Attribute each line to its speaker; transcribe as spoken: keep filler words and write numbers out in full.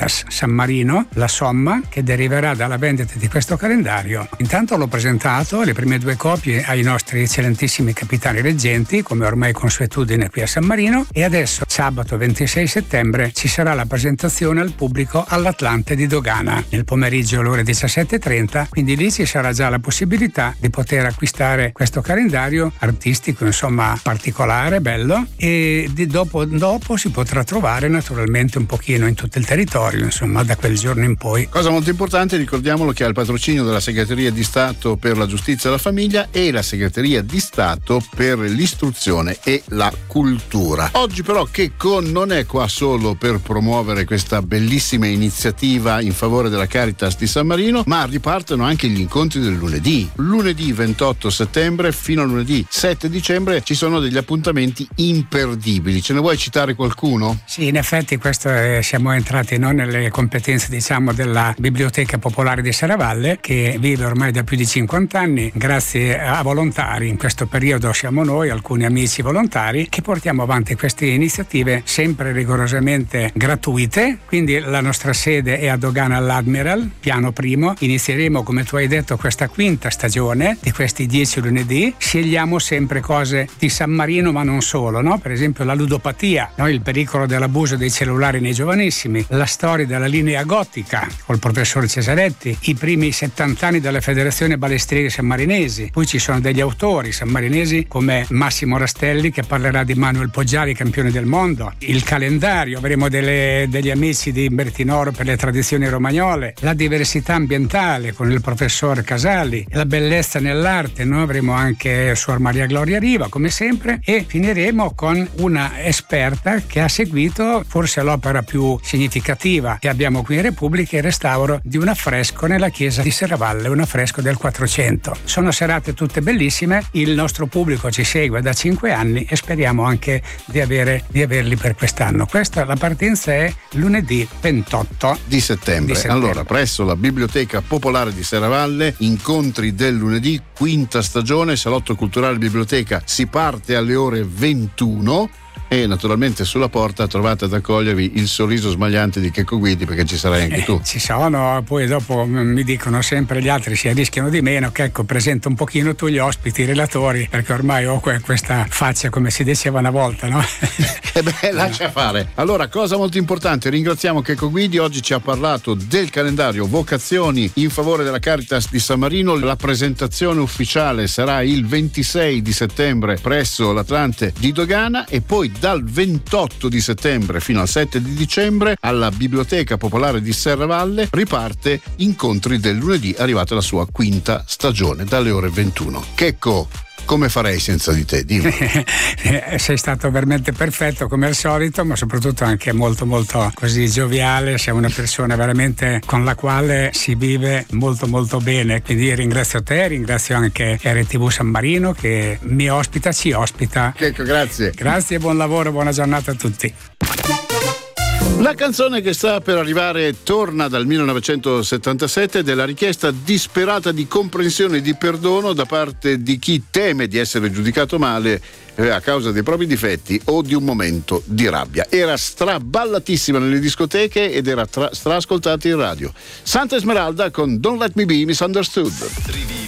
Speaker 1: Caritas San Marino, la somma che deriverà dalla vendita di questo calendario. Intanto l'ho presentato, le prime due copie, ai nostri eccellentissimi capitani reggenti, come ormai consuetudine qui a San Marino, e adesso sabato ventisei settembre ci sarà la presentazione al pubblico all'Atlante di Dogana nel pomeriggio alle ore diciassette e trenta, quindi lì ci sarà già la possibilità di poter acquistare questo calendario artistico, insomma particolare, bello, e di dopo, dopo si potrà trovare naturalmente un pochino in tutto il territorio, insomma, da quel giorno in poi.
Speaker 2: Cosa molto importante, ricordiamolo, che ha il patrocinio della Segreteria di Stato per la Giustizia e la Famiglia e la Segreteria di Stato per l'istruzione e la cultura. Oggi però Checco non è qua solo per promuovere questa bellissima iniziativa in favore della Caritas di San Marino, ma ripartono anche gli incontri del lunedì. Lunedì ventotto settembre fino a lunedì sette dicembre ci sono degli appuntamenti imperdibili. Ce ne vuoi citare qualcuno?
Speaker 1: Sì, in effetti questo è, siamo entrati non nelle competenze, diciamo, della Biblioteca Popolare di Serravalle, che vive ormai da più di cinquanta anni grazie a volontari. In questo periodo siamo noi, alcuni amici volontari, che portiamo avanti queste iniziative sempre rigorosamente gratuite. Quindi la nostra sede è a Dogana all'Admiral, piano primo. Inizieremo, come tu hai detto, questa quinta stagione di questi dieci lunedì. Scegliamo sempre cose di San Marino, ma non solo, no? Per esempio la ludopatia, no? Il pericolo dell'abuso dei cellulari nei giovanissimi, la storia della linea gotica col professor Cesaretti, i primi settanta anni della Federazione Balestrieri Sammarinesi. Poi ci sono degli autori sammarinesi come Massimo Rastelli, che parlerà di Manuel Poggiari, campione del mondo. Il calendario, avremo delle, degli amici di Bertinoro per le tradizioni romagnole, la diversità ambientale con il professor Casali, la bellezza nell'arte, no? Avremo anche Suor Maria Gloria Riva come sempre, e finiremo con una esperta che ha seguito forse l'opera più significativa che abbiamo qui in Repubblica, il restauro di un affresco nella chiesa di Serravalle, un affresco del quattrocento. Sono serate tutte bellissime, il nostro pubblico ci segue da cinque anni e speriamo anche di, avere, di averli per quest'anno. Questa, la partenza è lunedì ventotto
Speaker 2: di settembre.
Speaker 1: di settembre.
Speaker 2: Allora, presso la Biblioteca Popolare di Serravalle, incontri del lunedì, quinta stagione, salotto culturale biblioteca, si parte alle ore ventuno. E naturalmente sulla porta trovate ad accogliervi il sorriso smagliante di Checco Guidi, perché ci sarai anche tu.
Speaker 1: Eh, ci sono, poi dopo mi dicono sempre gli altri si arrischiano di meno, che ecco, presenta un pochino tu gli ospiti, i relatori, perché ormai ho questa faccia, come si diceva una volta, no?
Speaker 2: E beh, lascia fare. Allora, cosa molto importante, ringraziamo Checco Guidi, oggi ci ha parlato del calendario Vocazioni in favore della Caritas di San Marino. La presentazione ufficiale sarà il ventisei di settembre presso l'Atlante di Dogana, e poi dal ventotto di settembre fino al sette di dicembre alla Biblioteca Popolare di Serravalle riparte Incontri del lunedì, arrivata la sua quinta stagione dalle ore ventuno. Checco, come farei senza di te? Dimmi.
Speaker 1: Sei stato veramente perfetto come al solito, ma soprattutto anche molto molto così gioviale. Sei una persona veramente con la quale si vive molto molto bene, quindi ringrazio te, ringrazio anche R T V San Marino che mi ospita, ci ospita.
Speaker 2: Ecco, grazie.
Speaker 1: Grazie, buon lavoro, buona giornata a tutti.
Speaker 2: La canzone che sta per arrivare torna dal millenovecentosettantasette, della richiesta disperata di comprensione e di perdono da parte di chi teme di essere giudicato male eh, a causa dei propri difetti o di un momento di rabbia. Era straballatissima nelle discoteche ed era tra- straascoltata in radio. Santa Esmeralda con Don't Let Me Be Misunderstood.